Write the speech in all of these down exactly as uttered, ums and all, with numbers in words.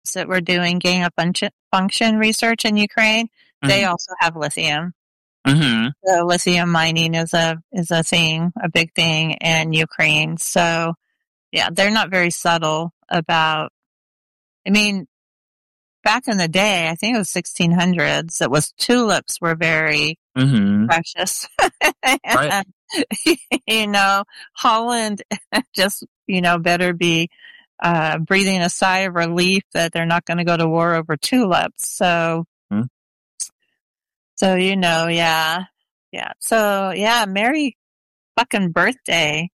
that were doing gain of function, function research in Ukraine, mm-hmm. they also have lithium. Mm-hmm. So lithium mining is a is a thing, a big thing in Ukraine. So yeah, they're not very subtle about. I mean, back in the day, I think it was sixteen hundreds. It was tulips were very mm-hmm. precious. Right. You know, Holland just you know better be uh, breathing a sigh of relief that they're not going to go to war over tulips. So. Mm-hmm. So, you know, yeah. Yeah. So, yeah, merry fucking birthday.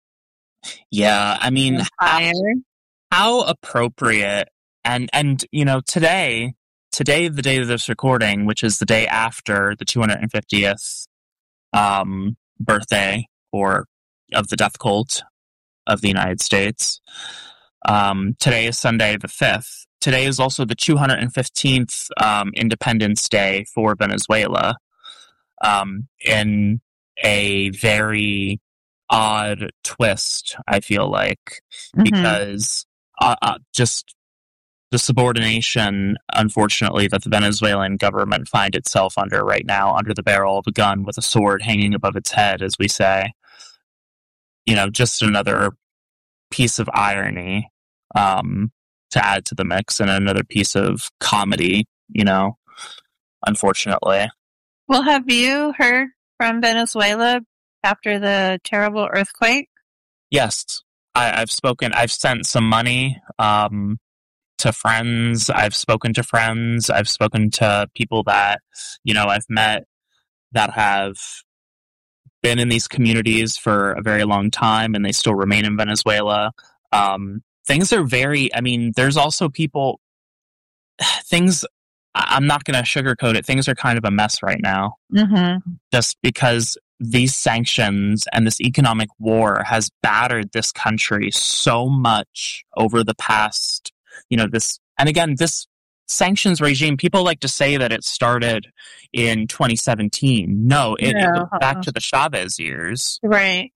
Yeah, I mean, how, how appropriate. And, and, you know, today, today, the day of this recording, which is the day after the two hundred fiftieth um, birthday or of the death cult of the United States, um, today is Sunday the fifth. Today is also the two hundred fifteenth um, Independence Day for Venezuela, um, in a very odd twist, I feel like, mm-hmm. because uh, uh, just the subordination, unfortunately, that the Venezuelan government find itself under right now, under the barrel of a gun with a sword hanging above its head, as we say. You know, just another piece of irony. Um, to add to the mix, and another piece of comedy, you know, unfortunately. Well, have you heard from Venezuela after the terrible earthquake? Yes. I, I've spoken, I've sent some money um, to friends. I've spoken to friends. I've spoken to people that, you know, I've met that have been in these communities for a very long time, and they still remain in Venezuela. Um, Things are very, I mean, there's also people, things, I'm not going to sugarcoat it, things are kind of a mess right now. Mm-hmm. Just because these sanctions and this economic war has battered this country so much over the past, you know, this, and again, this sanctions regime, people like to say that it started in twenty seventeen. No, it, yeah. it goes back to the Chavez years. Right.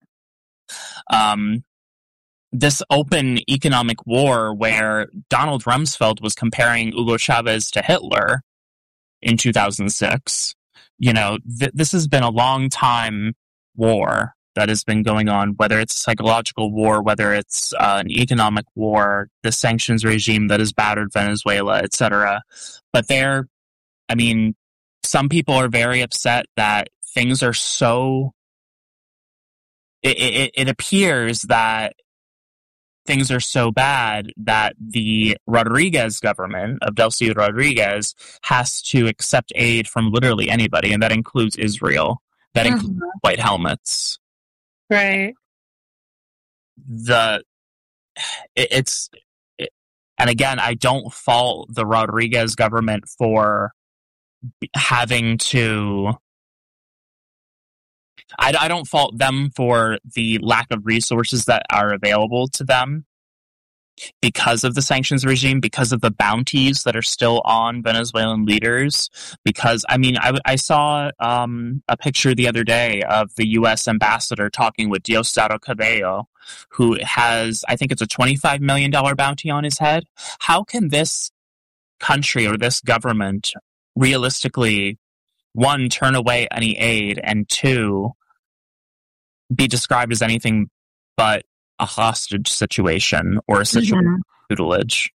Um, This open economic war where Donald Rumsfeld was comparing Hugo Chavez to Hitler in two thousand six. You know, th- this has been a long time war that has been going on, whether it's a psychological war, whether it's uh, an economic war, the sanctions regime that has battered Venezuela, et cetera. But there, I mean, some people are very upset that things are so... It, it, it appears that things are so bad that the Rodriguez government of Delcy Rodriguez has to accept aid from literally anybody, and that includes Israel. That mm-hmm. includes white helmets. Right. The it, it's it, and again, I don't fault the Rodriguez government for having to. I, I don't fault them for the lack of resources that are available to them because of the sanctions regime, because of the bounties that are still on Venezuelan leaders. Because, I mean, I, I saw um, a picture the other day of the U S ambassador talking with Diosdado Cabello, who has, I think it's a twenty-five million dollars bounty on his head. How can this country or this government realistically, one, turn away any aid, and two, be described as anything but a hostage situation or a situation mm-hmm. of tutelage?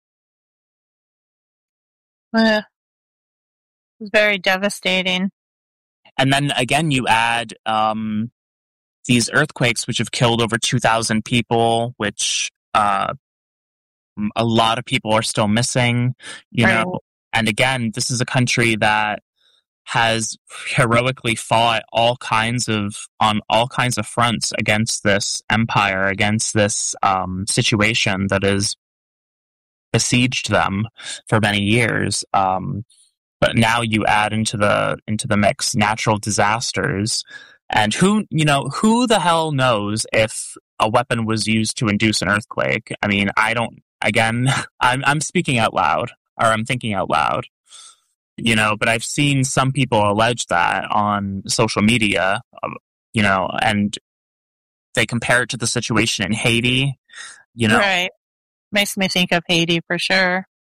Uh, it's very devastating. And then again, you add um, these earthquakes, which have killed over two thousand people, which uh, a lot of people are still missing, you right. know. And again, this is a country that has heroically fought all kinds of on all kinds of fronts against this empire, against this um, situation that has besieged them for many years. Um, but now you add into the into the mix natural disasters, and who you know who the hell knows if a weapon was used to induce an earthquake? I mean, I don't. Again, I'm I'm speaking out loud, or I'm thinking out loud. You know, but I've seen some people allege that on social media, you know, and they compare it to the situation in Haiti, you know, right. makes me think of Haiti for sure.